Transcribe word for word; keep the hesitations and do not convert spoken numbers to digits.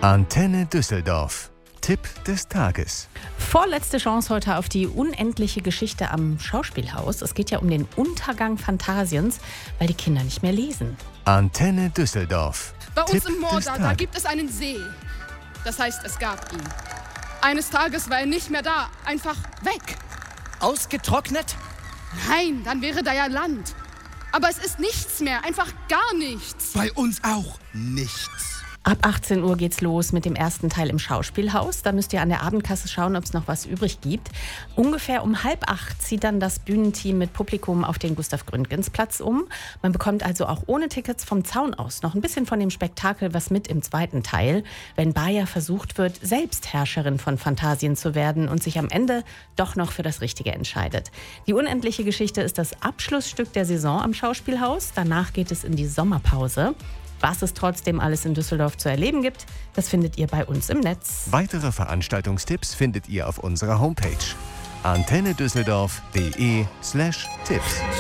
Antenne Düsseldorf. Tipp des Tages. Vorletzte Chance heute auf die unendliche Geschichte am Schauspielhaus. Es geht ja um den Untergang Phantasiens, weil die Kinder nicht mehr lesen. Antenne Düsseldorf. Bei uns Tipp im des Moorda, da Tages. gibt es einen See. Das heißt, es gab ihn. Eines Tages war er nicht mehr da, einfach weg. Ausgetrocknet? Nein, dann wäre da ja Land. Aber es ist nichts mehr, einfach gar nichts. Bei uns auch nichts. Ab achtzehn Uhr geht's los mit dem ersten Teil im Schauspielhaus. Da müsst ihr an der Abendkasse schauen, ob es noch was übrig gibt. Ungefähr um halb acht zieht dann das Bühnenteam mit Publikum auf den Gustav-Gründgens-Platz um. Man bekommt also auch ohne Tickets vom Zaun aus noch ein bisschen von dem Spektakel was mit im zweiten Teil, wenn Baya versucht wird, selbst Herrscherin von Phantasien zu werden und sich am Ende doch noch für das Richtige entscheidet. Die unendliche Geschichte ist das Abschlussstück der Saison am Schauspielhaus. Danach geht es in die Sommerpause. Was es trotzdem alles in Düsseldorf zu erleben gibt, das findet ihr bei uns im Netz. Weitere Veranstaltungstipps findet ihr auf unserer Homepage antennedüsseldorf punkt de slash Tipps.